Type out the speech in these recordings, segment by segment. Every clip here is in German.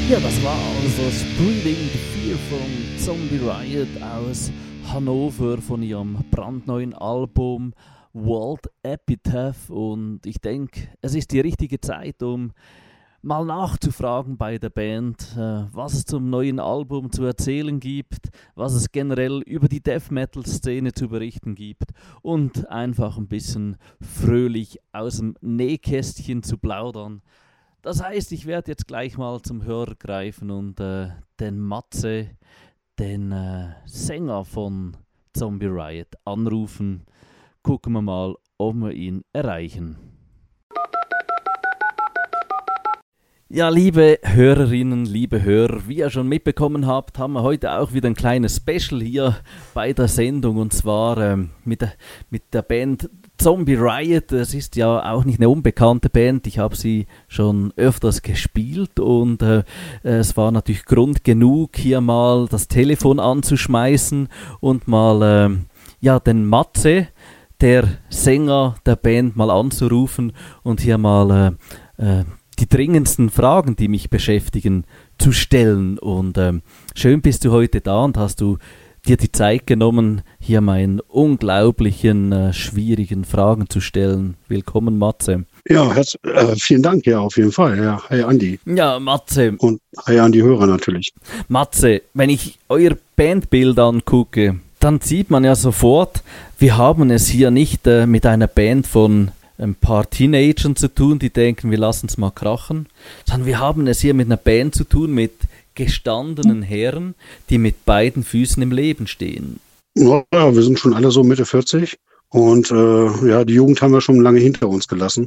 Ja, das war also Spreading the Fear von Zombie Riot aus Hannover von ihrem brandneuen Album World Epitaph. Und ich denke, es ist die richtige Zeit, um mal nachzufragen bei der Band, was es zum neuen Album zu erzählen gibt, was es generell über die Death Metal Szene zu berichten gibt und einfach ein bisschen fröhlich aus dem Nähkästchen zu plaudern. Das heißt, ich werde jetzt gleich mal zum Hörer greifen und den Matze, den Sänger von Zombie Riot, anrufen. Gucken wir mal, ob wir ihn erreichen. Ja, liebe Hörerinnen, liebe Hörer, wie ihr schon mitbekommen habt, haben wir heute auch wieder ein kleines Special hier bei der Sendung, und zwar mit der Band Zombie Riot. Das ist ja auch nicht eine unbekannte Band, ich habe sie schon öfters gespielt und es war natürlich Grund genug, hier mal das Telefon anzuschmeißen und mal den Matze, der Sänger der Band, mal anzurufen und hier mal die dringendsten Fragen, die mich beschäftigen, zu stellen. Und schön bist du heute da und hast du dir die Zeit genommen, hier meinen unglaublichen, schwierigen Fragen zu stellen. Willkommen, Matze. Ja, vielen Dank, ja, auf jeden Fall. Ja, hi Andi. Ja, Matze. Und hi an die Hörer natürlich. Matze, wenn ich euer Bandbild angucke, dann sieht man ja sofort, wir haben es hier nicht mit einer Band von ein paar Teenagern zu tun, die denken, wir lassen es mal krachen, sondern wir haben es hier mit einer Band zu tun, mit gestandenen Herren, die mit beiden Füßen im Leben stehen. Ja, wir sind schon alle so Mitte 40 und die Jugend haben wir schon lange hinter uns gelassen.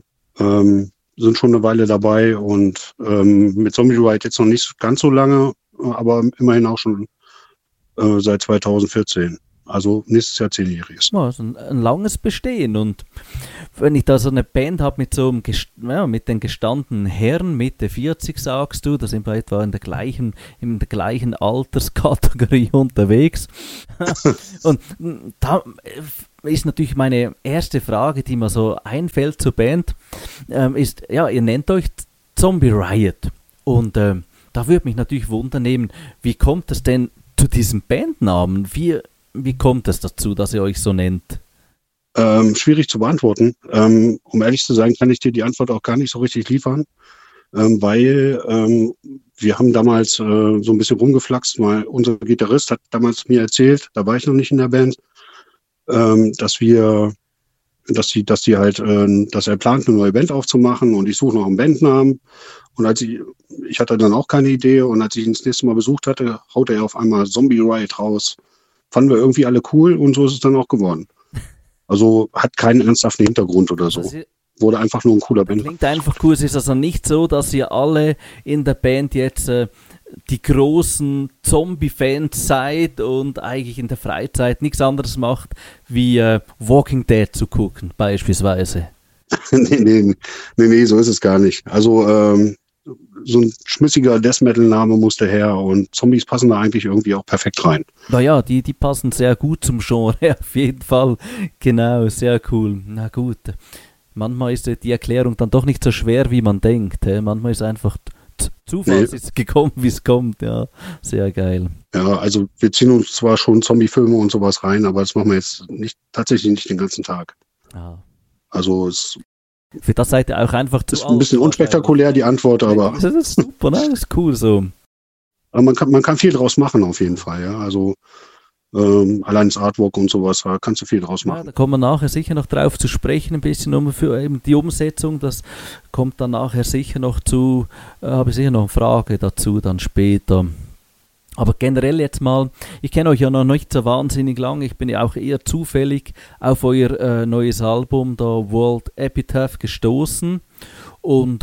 Sind schon eine Weile dabei und mit Zombie Riot jetzt noch nicht ganz so lange, aber immerhin auch schon seit 2014. Also nächstes Jahr 10-jähriges. Ja, also ein langes Bestehen. Und wenn ich da so eine Band habe mit so mit den gestandenen Herren, Mitte 40 sagst du, da sind wir etwa in der gleichen Alterskategorie unterwegs. Und da ist natürlich meine erste Frage, die mir so einfällt zur Band, ist, ja, ihr nennt euch Zombie Riot. Und da würde mich natürlich wundern, wie kommt es denn zu diesem Bandnamen? Wie kommt es dazu, dass ihr euch so nennt? Schwierig zu beantworten. Um ehrlich zu sein, kann ich dir die Antwort auch gar nicht so richtig liefern, weil wir haben damals so ein bisschen rumgeflaxt, weil unser Gitarrist hat damals mir erzählt, da war ich noch nicht in der Band, dass er plant, eine neue Band aufzumachen und ich suche noch einen Bandnamen. Und ich hatte dann auch keine Idee, und als ich ihn das nächste Mal besucht hatte, haute er auf einmal Zombie Riot raus. Fanden wir irgendwie alle cool und so ist es dann auch geworden. Also hat keinen ernsthaften Hintergrund oder so. Wurde einfach nur ein cooler Band. Klingt einfach cool. Es ist also nicht so, dass ihr alle in der Band jetzt die großen Zombie-Fans seid und eigentlich in der Freizeit nichts anderes macht, wie Walking Dead zu gucken, beispielsweise. Nee, so ist es gar nicht. Also so ein schmissiger Death-Metal-Name musste her und Zombies passen da eigentlich irgendwie auch perfekt rein. Naja, die passen sehr gut zum Genre, auf jeden Fall. Genau, sehr cool. Na gut. Manchmal ist die Erklärung dann doch nicht so schwer, wie man denkt. Manchmal ist einfach Zufall ist gekommen, wie es kommt. Ja, sehr geil. Ja, also wir ziehen uns zwar schon Zombie-Filme und sowas rein, aber das machen wir jetzt tatsächlich nicht den ganzen Tag. Ah. Also es für das seid ihr auch einfach zu alt. Ist ein bisschen unspektakulär die Antwort, aber das ist super, ne? Das ist cool so. Aber man kann viel draus machen auf jeden Fall, ja. Also allein das Artwork und sowas, da kannst du viel draus machen. Ja, da kommen wir nachher sicher noch drauf zu sprechen, ein bisschen für eben die Umsetzung. Das kommt dann nachher sicher noch zu, habe ich sicher noch eine Frage dazu dann später. Aber generell jetzt mal, ich kenne euch ja noch nicht so wahnsinnig lang, ich bin ja auch eher zufällig auf euer neues Album, der World Epitaph, gestoßen. Und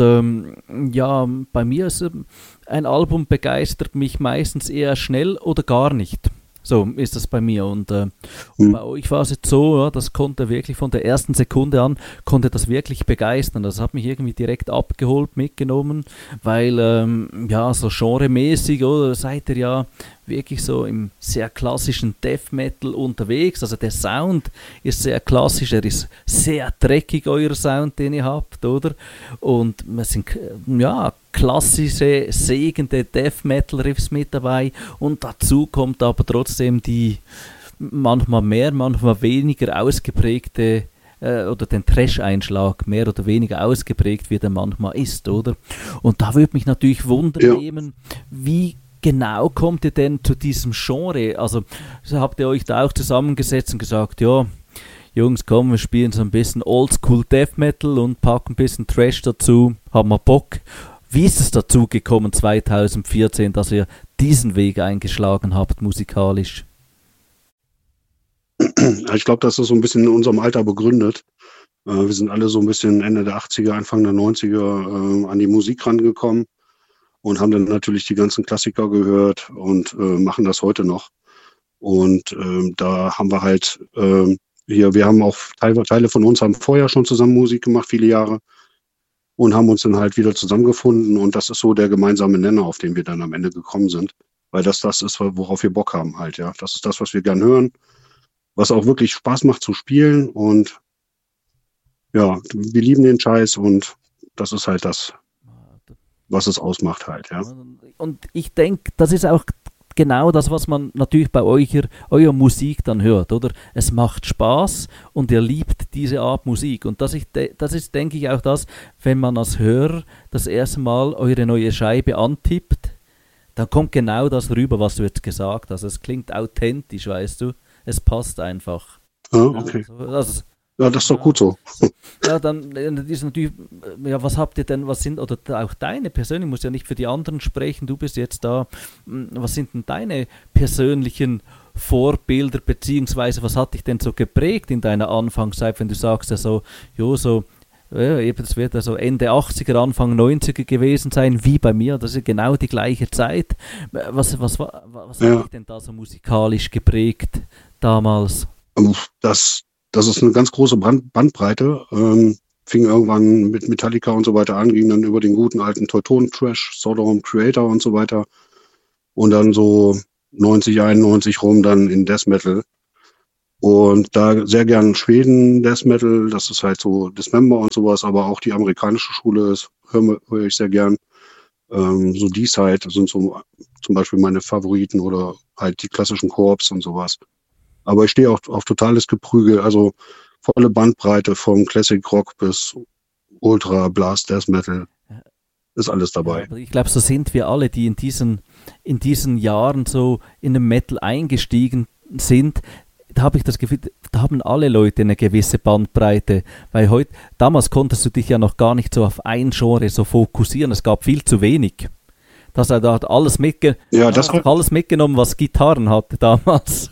bei mir ist ein Album begeistert mich meistens eher schnell oder gar nicht. So ist das bei mir. Und bei euch war es jetzt so, ja, das konnte wirklich von der ersten Sekunde an, konnte das wirklich begeistern. Das hat mich irgendwie direkt abgeholt, mitgenommen, weil so genremäßig, oder seid ihr ja wirklich so im sehr klassischen Death Metal unterwegs. Also der Sound ist sehr klassisch, er ist sehr dreckig, euer Sound, den ihr habt, oder? Und es sind klassische, segende Death-Metal-Riffs mit dabei und dazu kommt aber trotzdem die manchmal mehr, manchmal weniger ausgeprägte oder den Trash-Einschlag mehr oder weniger ausgeprägt, wie der manchmal ist, oder? Und da würde mich natürlich wundern, wie genau kommt ihr denn zu diesem Genre? Also habt ihr euch da auch zusammengesetzt und gesagt, ja, Jungs, komm, wir spielen so ein bisschen Oldschool Death Metal und packen ein bisschen Trash dazu, haben wir Bock. Wie ist es dazu gekommen 2014, dass ihr diesen Weg eingeschlagen habt musikalisch? Ich glaube, das ist so ein bisschen in unserem Alter begründet. Wir sind alle so ein bisschen Ende der 80er, Anfang der 90er an die Musik rangekommen und haben dann natürlich die ganzen Klassiker gehört und machen das heute noch. Und da haben wir halt wir haben auch Teile von uns haben vorher schon zusammen Musik gemacht, viele Jahre, und haben uns dann halt wieder zusammengefunden. Und das ist so der gemeinsame Nenner, auf den wir dann am Ende gekommen sind. Weil das ist, worauf wir Bock haben halt, ja. Das ist das, was wir gern hören, was auch wirklich Spaß macht zu spielen. Und ja, wir lieben den Scheiß und das ist halt das, was es ausmacht halt, ja. Und ich denke, das ist auch genau das, was man natürlich bei eurer Musik dann hört, oder? Es macht Spaß und ihr liebt diese Art Musik. Und das ist, denke ich, auch das, wenn man als Hörer das erste Mal eure neue Scheibe antippt, dann kommt genau das rüber, was du jetzt gesagt hast. Es klingt authentisch, weißt du? Es passt einfach. Ah, okay. Ja, das ist doch gut so. Ja, dann ist natürlich, ja, was habt ihr denn, oder auch deine persönlich, muss ja nicht für die anderen sprechen, du bist jetzt da, was sind denn deine persönlichen Vorbilder, beziehungsweise was hat dich denn so geprägt in deiner Anfangszeit, wenn du sagst, ja so, das wird ja so Ende 80er, Anfang 90er gewesen sein, wie bei mir, das ist ja genau die gleiche Zeit. Was hat dich denn da so musikalisch geprägt damals? Das ist eine ganz große Bandbreite. Fing irgendwann mit Metallica und so weiter an, ging dann über den guten alten Teutonen-Trash, Sodom Creator und so weiter. Und dann so 90, 91 rum dann in Death Metal. Und da sehr gern Schweden Death Metal, das ist halt so Dismember und sowas, aber auch die amerikanische Schule höre ich sehr gern. So D-Side sind so zum Beispiel meine Favoriten oder halt die klassischen Corps und sowas. Aber ich stehe auch auf totales Geprügel, also volle Bandbreite vom Classic Rock bis Ultra Blast Death Metal. Ist alles dabei. Ja, ich glaube, so sind wir alle, die in diesen Jahren so in den Metal eingestiegen sind. Da habe ich das Gefühl, da haben alle Leute eine gewisse Bandbreite, weil damals konntest du dich ja noch gar nicht so auf ein Genre so fokussieren, es gab viel zu wenig. Da hat alles mitgenommen, was Gitarren hatte damals.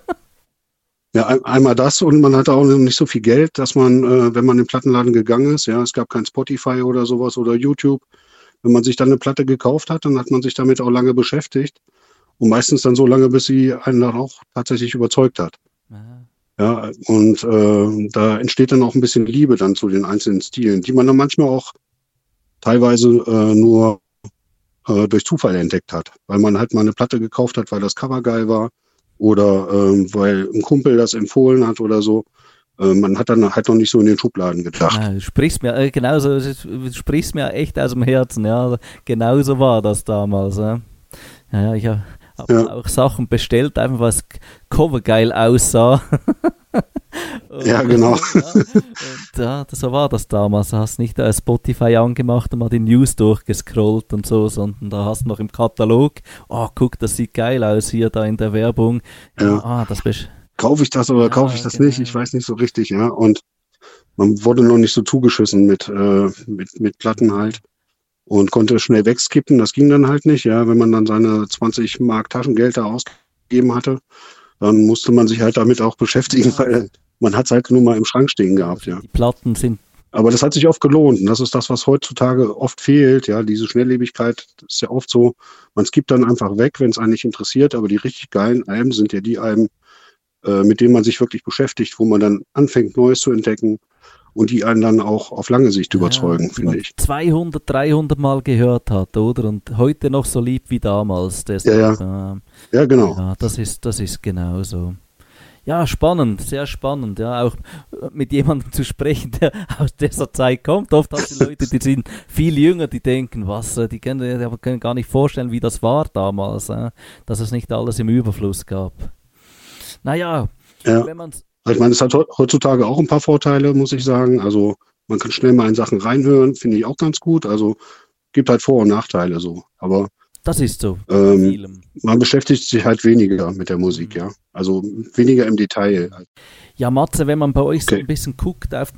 Ja, einmal das und man hatte auch nicht so viel Geld, dass man, wenn man in den Plattenladen gegangen ist, ja, es gab kein Spotify oder sowas oder YouTube. Wenn man sich dann eine Platte gekauft hat, dann hat man sich damit auch lange beschäftigt und meistens dann so lange, bis sie einen dann auch tatsächlich überzeugt hat. Aha. Ja, und da entsteht dann auch ein bisschen Liebe dann zu den einzelnen Stilen, die man dann manchmal auch teilweise nur durch Zufall entdeckt hat, weil man halt mal eine Platte gekauft hat, weil das Cover geil war. Oder weil ein Kumpel das empfohlen hat oder so. Man hat dann halt noch nicht so in den Schubladen gedacht. Ja, du sprichst mir echt aus dem Herzen. Ja, genauso war das damals. Ja, ich habe auch Sachen bestellt, einfach weil das Cover geil aussah. Ja, genau. So war das damals. Du hast nicht Spotify angemacht und mal die News durchgescrollt und so, sondern da hast du noch im Katalog, guck, das sieht geil aus hier da in der Werbung. Ja. Kaufe ich das oder kaufe ich das nicht? Ich weiß nicht so richtig, ja. Und man wurde noch nicht so zugeschissen mit Platten halt und konnte schnell wegskippen. Das ging dann halt nicht, ja. Wenn man dann seine 20 Mark Taschengeld da ausgegeben hatte, dann musste man sich halt damit auch beschäftigen, weil man hat es halt nur mal im Schrank stehen gehabt, ja. Die Platten sind... Aber das hat sich oft gelohnt und das ist das, was heutzutage oft fehlt, ja, diese Schnelllebigkeit ist ja oft so, man skippt dann einfach weg, wenn es einen nicht interessiert, aber die richtig geilen Alben sind ja die Alben, mit denen man sich wirklich beschäftigt, wo man dann anfängt, Neues zu entdecken und die einen dann auch auf lange Sicht überzeugen, finde ich. 200, 300 Mal gehört hat, oder? Und heute noch so lieb wie damals. Ja, genau. Ja, das ist genauso. Ja, spannend, sehr spannend, ja, auch mit jemandem zu sprechen, der aus dieser Zeit kommt. Oft hast du Leute, die sind viel jünger, die denken, die können gar nicht vorstellen, wie das war damals, dass es nicht alles im Überfluss gab. Naja, Ja. wenn man es... Ich meine, es hat heutzutage auch ein paar Vorteile, muss ich sagen. Also man kann schnell mal in Sachen reinhören, finde ich auch ganz gut. Also gibt halt Vor- und Nachteile so. Aber Das ist so, bei vielem. man beschäftigt sich halt weniger mit der Musik, ja. Also weniger im Detail. Ja, Matze, wenn man bei euch so ein bisschen guckt auf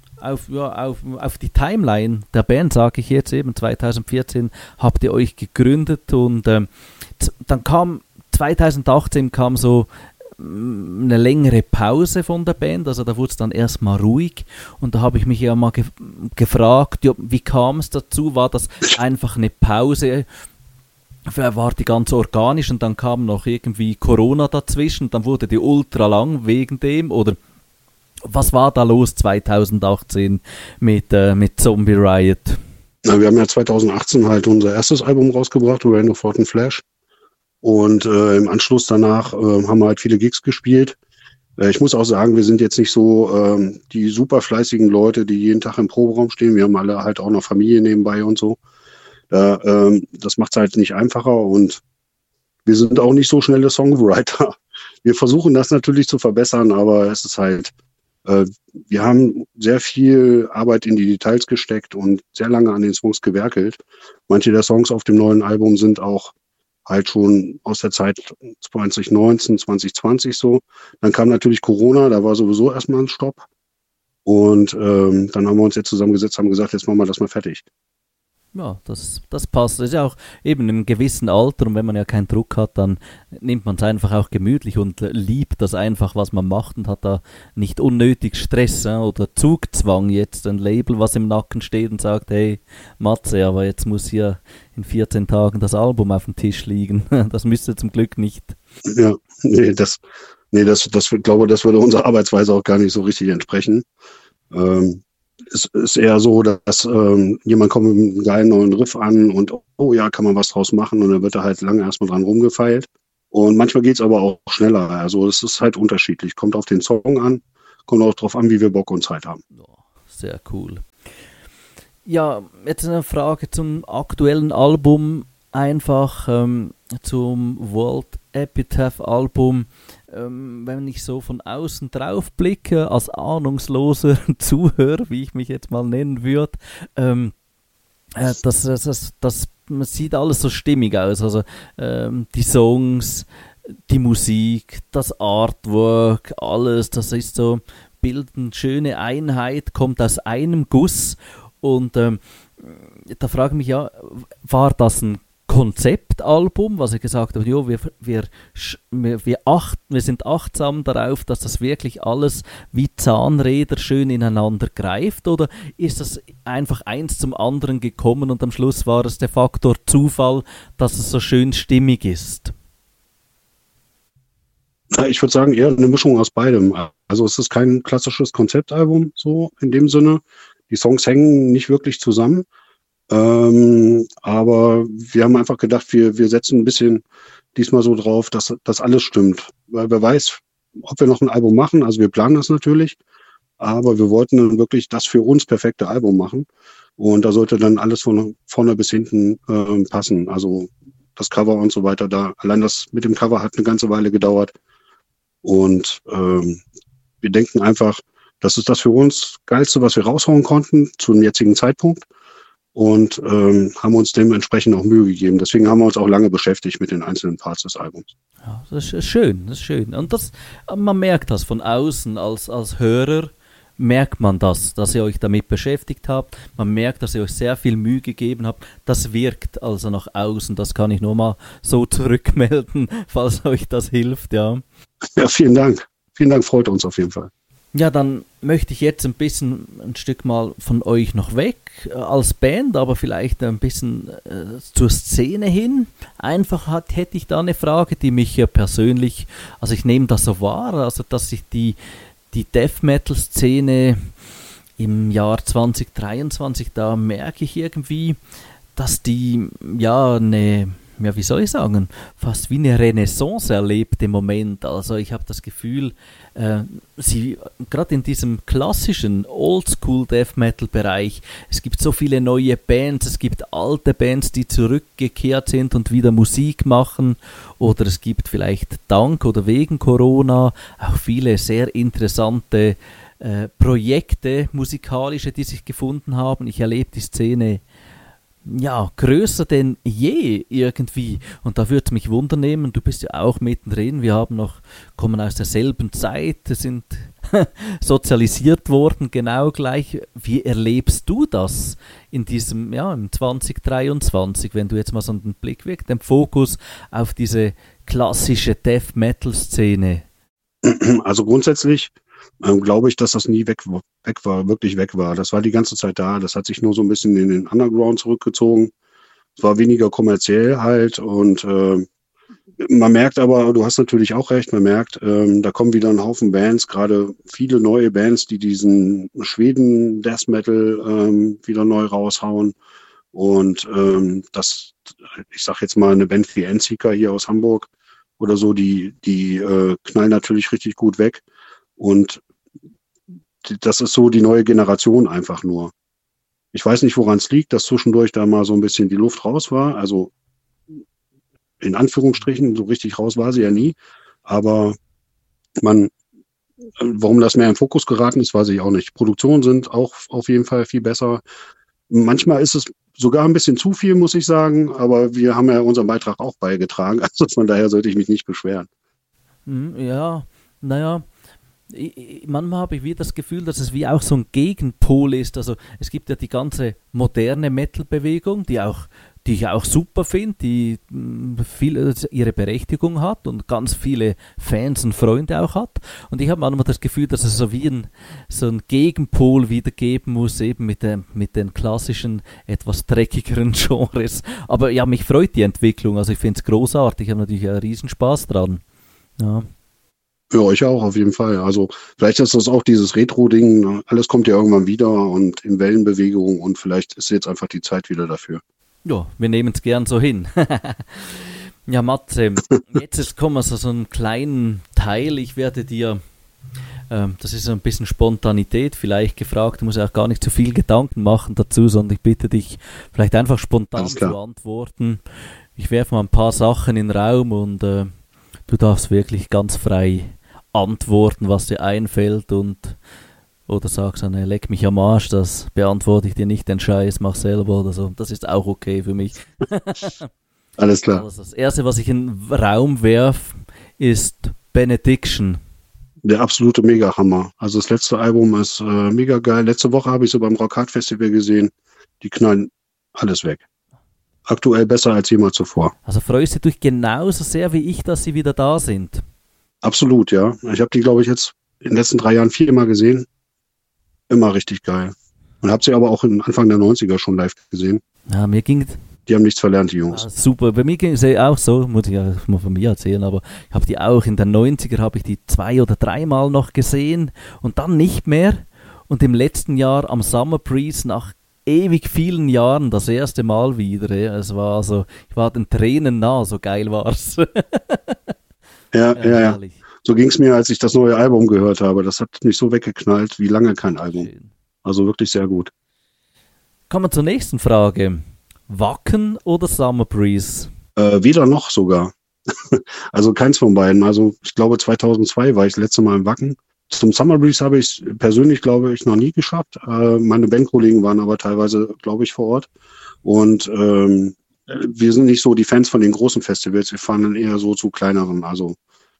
die Timeline der Band, sage ich jetzt eben, 2014 habt ihr euch gegründet und dann kam 2018 so eine längere Pause von der Band, also da wurde es dann erstmal ruhig und da habe ich mich ja mal gefragt, ja, wie kam es dazu? War das einfach eine Pause? War die ganz organisch und dann kam noch irgendwie Corona dazwischen, dann wurde die ultra lang wegen dem, oder was war da los 2018 mit Zombie Riot? Na, wir haben ja 2018 halt unser erstes Album rausgebracht, Rain of Forgotten Flash. Und im Anschluss danach haben wir halt viele Gigs gespielt. Ich muss auch sagen, wir sind jetzt nicht so die super fleißigen Leute, die jeden Tag im Proberaum stehen. Wir haben alle halt auch noch Familie nebenbei und so. Das macht es halt nicht einfacher und wir sind auch nicht so schnelle Songwriter. Wir versuchen das natürlich zu verbessern, aber es ist halt, wir haben sehr viel Arbeit in die Details gesteckt und sehr lange an den Songs gewerkelt. Manche der Songs auf dem neuen Album sind auch halt schon aus der Zeit 2019, 2020 so. Dann kam natürlich Corona, da war sowieso erstmal ein Stopp. Und dann haben wir uns jetzt zusammengesetzt, haben gesagt, jetzt machen wir das mal fertig. Ja, das passt. Das ist ja auch eben im gewissen Alter und wenn man ja keinen Druck hat, dann nimmt man es einfach auch gemütlich und liebt das einfach, was man macht und hat da nicht unnötig Stress oder Zugzwang jetzt, ein Label, was im Nacken steht und sagt, hey Matze, aber jetzt muss hier in 14 Tagen das Album auf dem Tisch liegen. Das müsste zum Glück nicht. Ja, das glaube, das würde unserer Arbeitsweise auch gar nicht so richtig entsprechen. Es ist eher so, dass jemand kommt mit einem geilen neuen Riff an und oh ja, kann man was draus machen und dann wird da halt lange erstmal dran rumgefeilt. Und manchmal geht's aber auch schneller. Also es ist halt unterschiedlich. Kommt auf den Song an, kommt auch drauf an, wie wir Bock und Zeit haben. Sehr cool. Ja, jetzt eine Frage zum aktuellen Album, einfach zum World Epitaph Album. Wenn ich so von außen drauf blicke, als ahnungsloser Zuhörer, wie ich mich jetzt mal nennen würde, das sieht alles so stimmig aus. Also die Songs, die Musik, das Artwork, alles, das ist so, bildet eine schöne Einheit, kommt aus einem Guss. Und da frage ich mich ja, war das ein Konzeptalbum, was ich gesagt habe, jo, wir sind achtsam darauf, dass das wirklich alles wie Zahnräder schön ineinander greift, oder ist das einfach eins zum anderen gekommen und am Schluss war es der Faktor Zufall, dass es so schön stimmig ist? Ich würde sagen, eher eine Mischung aus beidem. Also es ist kein klassisches Konzeptalbum, so in dem Sinne. Die Songs hängen nicht wirklich zusammen. Aber wir haben einfach gedacht, wir setzen ein bisschen diesmal so drauf, dass das alles stimmt. Weil wer weiß, ob wir noch ein Album machen. Also wir planen das natürlich. Aber wir wollten dann wirklich das für uns perfekte Album machen. Und da sollte dann alles von vorne bis hinten passen. Also das Cover und so weiter. Allein das mit dem Cover hat eine ganze Weile gedauert. Und wir denken einfach, das ist das für uns Geilste, was wir raushauen konnten zu dem jetzigen Zeitpunkt. Und haben uns dementsprechend auch Mühe gegeben. Deswegen haben wir uns auch lange beschäftigt mit den einzelnen Parts des Albums. Ja, das ist schön. Und man merkt das von außen als Hörer, merkt man das, dass ihr euch damit beschäftigt habt. Man merkt, dass ihr euch sehr viel Mühe gegeben habt. Das wirkt also nach außen. Das kann ich nur mal so zurückmelden, falls euch das hilft. Ja, vielen Dank. Vielen Dank, freut uns auf jeden Fall. Ja, dann möchte ich jetzt ein Stück mal von euch noch weg als Band, aber vielleicht ein bisschen zur Szene hin. Einfach hätte ich da eine Frage, die mich persönlich, also ich nehme das so wahr, also dass sich die Death Metal Szene im Jahr 2023, da merke ich irgendwie, dass die ja eine ja, wie soll ich sagen, fast wie eine Renaissance erlebt im Moment. Also ich habe das Gefühl, sie gerade in diesem klassischen Oldschool Death Metal Bereich, es gibt so viele neue Bands, es gibt alte Bands, die zurückgekehrt sind und wieder Musik machen, oder es gibt vielleicht dank oder wegen Corona auch viele sehr interessante Projekte, musikalische, die sich gefunden haben. Ich erlebe die Szene ja, größer denn je irgendwie. Und da würde es mich wundern, du bist ja auch mittendrin, kommen aus derselben Zeit, sind sozialisiert worden, genau gleich. Wie erlebst du das in diesem, ja, im 2023, wenn du jetzt mal so einen Blick wirkst, den Fokus auf diese klassische Death-Metal-Szene? Also grundsätzlich glaube ich, dass das nie wirklich weg war. Das war die ganze Zeit da. Das hat sich nur so ein bisschen in den Underground zurückgezogen. Es war weniger kommerziell halt und man merkt aber, du hast natürlich auch recht, man merkt, da kommen wieder ein Haufen Bands, gerade viele neue Bands, die diesen Schweden Death Metal wieder neu raushauen und ich sag jetzt mal eine Band wie Endseeker hier aus Hamburg oder so, die knallen natürlich richtig gut weg. Und das ist so die neue Generation einfach nur. Ich weiß nicht, woran es liegt, dass zwischendurch da mal so ein bisschen die Luft raus war. Also in Anführungsstrichen, so richtig raus war sie ja nie. Aber warum das mehr in Fokus geraten ist, weiß ich auch nicht. Produktionen sind auch auf jeden Fall viel besser. Manchmal ist es sogar ein bisschen zu viel, muss ich sagen. Aber wir haben ja unseren Beitrag auch beigetragen. Also von daher sollte ich mich nicht beschweren. Ja, naja. Manchmal habe ich wieder das Gefühl, dass es wie auch so ein Gegenpol ist. Also es gibt ja die ganze moderne Metal-Bewegung, die ich auch super finde, die viel ihre Berechtigung hat und ganz viele Fans und Freunde auch hat. Und ich habe manchmal das Gefühl, dass es so wie so ein Gegenpol wieder geben muss, eben mit den klassischen, etwas dreckigeren Genres. Aber ja, mich freut die Entwicklung, also ich finde es großartig, ich habe natürlich einen Riesenspaß dran. Ja. Ja, ich auch, auf jeden Fall. Also vielleicht ist das auch dieses Retro-Ding, alles kommt ja irgendwann wieder und in Wellenbewegung und vielleicht ist jetzt einfach die Zeit wieder dafür. Ja, wir nehmen es gern so hin. Ja, Matze, jetzt kommen wir zu so einem kleinen Teil. Ich werde dir, das ist so ein bisschen Spontanität vielleicht gefragt, du musst ja auch gar nicht zu viel Gedanken machen dazu, sondern ich bitte dich vielleicht einfach spontan zu antworten. Ich werfe mal ein paar Sachen in den Raum und du darfst wirklich ganz frei antworten, was dir einfällt oder sagst dann, leck mich am Arsch, das beantworte ich dir nicht, den Scheiß, mach selber oder so. Das ist auch okay für mich. Alles klar. Also das Erste, was ich in den Raum werfe, ist Benediction. Der absolute Mega-Hammer. Also das letzte Album ist mega geil. Letzte Woche habe ich sie beim Rock Hard Festival gesehen. Die knallen alles weg. Aktuell besser als jemals zuvor. Also freust du dich genauso sehr wie ich, dass sie wieder da sind? Absolut, ja. Ich habe die, glaube ich, jetzt in den letzten 3 Jahren 4-mal gesehen. Immer richtig geil. Und habe sie aber auch Anfang der 90er schon live gesehen. Ja, mir ging... Die haben nichts verlernt, die Jungs. Super, bei mir ging es auch so, muss ich ja mal von mir erzählen, aber ich habe die auch in den 90er, habe ich die 2 oder 3 Mal noch gesehen und dann nicht mehr. Und im letzten Jahr am Summer Breeze nach ewig vielen Jahren das erste Mal wieder. Ja. Es war also, ich war den Tränen nah, so geil war's. Ja. So ging es mir, als ich das neue Album gehört habe. Das hat mich so weggeknallt, wie lange kein Album. Schön. Also wirklich sehr gut. Kommen wir zur nächsten Frage. Wacken oder Summer Breeze? Weder noch sogar. Also keins von beiden. Also ich glaube 2002 war ich das letzte Mal im Wacken. Zum Summer Breeze habe ich persönlich, glaube ich, noch nie geschafft. Meine Bandkollegen waren aber teilweise, glaube ich, vor Ort. Und wir sind nicht so die Fans von den großen Festivals. Wir fahren dann eher so zu kleineren. Also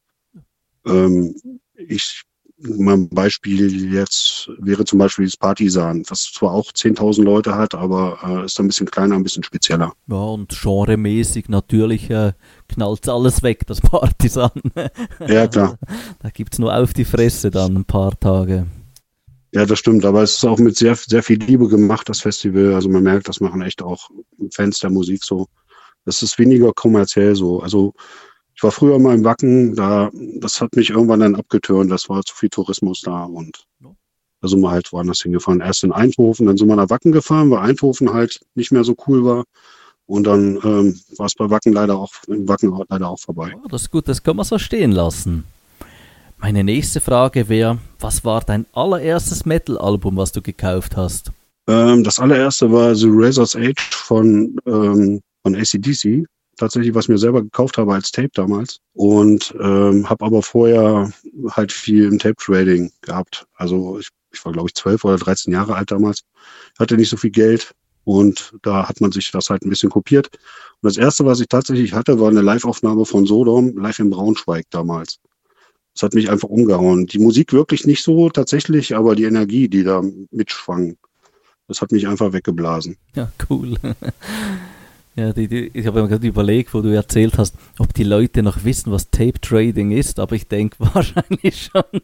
mein Beispiel jetzt wäre zum Beispiel das Partisan, was zwar auch 10.000 Leute hat, aber ist ein bisschen kleiner, ein bisschen spezieller. Ja, und genremäßig natürlich knallt alles weg, das Partisan. Ja, klar. Da gibt es nur auf die Fresse dann ein paar Tage. Ja, das stimmt, aber es ist auch mit sehr, sehr viel Liebe gemacht, das Festival. Also man merkt, das machen echt auch Fans der Musik so. Das ist weniger kommerziell so. Also ich war früher mal im Wacken, das hat mich irgendwann dann abgetürnt, das war zu viel Tourismus da und da sind wir halt woanders hingefahren. Erst in Eindhoven, dann sind wir nach Wacken gefahren, weil Eindhoven halt nicht mehr so cool war Und dann war es bei Wacken leider auch vorbei. Oh, das ist gut, das kann man so stehen lassen. Meine nächste Frage wäre, was war dein allererstes Metal-Album, was du gekauft hast? Das allererste war The Razor's Edge von AC/DC. Tatsächlich, was ich mir selber gekauft habe als Tape damals. Und habe aber vorher halt viel im Tape-Trading gehabt. Also ich war, glaube ich, 12 oder 13 Jahre alt damals. Hatte nicht so viel Geld. Und da hat man sich das halt ein bisschen kopiert. Und das erste, was ich tatsächlich hatte, war eine Live-Aufnahme von Sodom, live in Braunschweig damals. Das hat mich einfach umgehauen. Die Musik wirklich nicht so tatsächlich, aber die Energie, die da mitschwang, das hat mich einfach weggeblasen. Ja, cool. Ja, ich habe mir gerade überlegt, wo du erzählt hast, ob die Leute noch wissen, was Tape Trading ist, aber ich denke wahrscheinlich schon.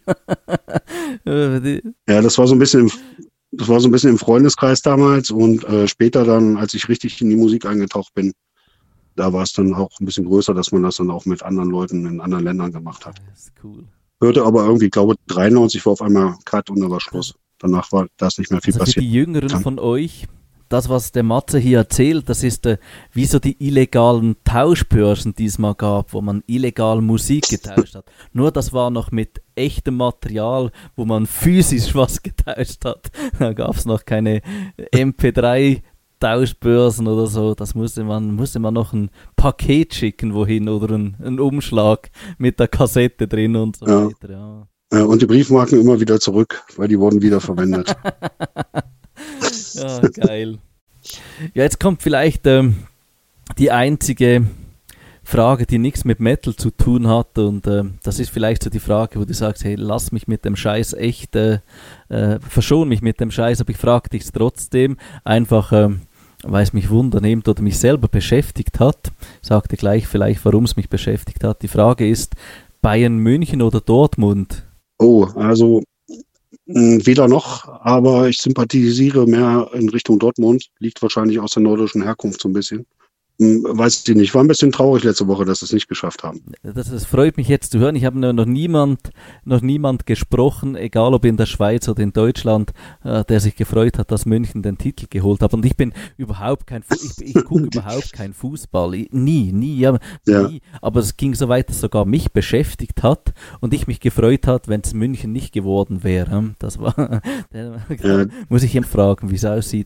Ja, das war so ein bisschen im Freundeskreis damals und später dann, als ich richtig in die Musik eingetaucht bin, da war es dann auch ein bisschen größer, dass man das dann auch mit anderen Leuten in anderen Ländern gemacht hat. Das ist cool. Hörte aber irgendwie, glaube 93 war auf einmal Cut und dann war Schluss. Danach war das nicht mehr viel passiert. Für die Jüngeren von euch, das, was der Matze hier erzählt, das ist wie so die illegalen Tauschbörsen, die es mal gab, wo man illegal Musik getauscht hat. Nur das war noch mit echtem Material, wo man physisch was getauscht hat. Da gab es noch keine MP3 Tauschbörsen oder so, das musste man noch ein Paket schicken wohin oder einen Umschlag mit der Kassette drin und so weiter. Ja. Und die Briefmarken immer wieder zurück, weil die wurden wieder verwendet. Ja, geil. Ja, jetzt kommt vielleicht die einzige Frage, die nichts mit Metal zu tun hat und das ist vielleicht so die Frage, wo du sagst, hey, lass mich mit dem Scheiß echt, verschon mich mit dem Scheiß, aber ich frage dich trotzdem, einfach weil es mich wundernimmt oder mich selber beschäftigt hat. Ich sagte gleich vielleicht, warum es mich beschäftigt hat. Die Frage ist, Bayern München oder Dortmund? Oh, also weder noch, aber ich sympathisiere mehr in Richtung Dortmund. Liegt wahrscheinlich aus der nordischen Herkunft so ein bisschen. Weiß ich nicht. War ein bisschen traurig letzte Woche, dass sie es nicht geschafft haben. Das freut mich jetzt zu hören. Ich habe noch niemand gesprochen, egal ob in der Schweiz oder in Deutschland, der sich gefreut hat, dass München den Titel geholt hat. Und ich bin überhaupt ich gucke überhaupt kein Fußball. Nie. Aber es ging so weit, dass es sogar mich beschäftigt hat und ich mich gefreut hat, wenn es München nicht geworden wäre. Das war, muss ich ihn fragen, wie es aussieht.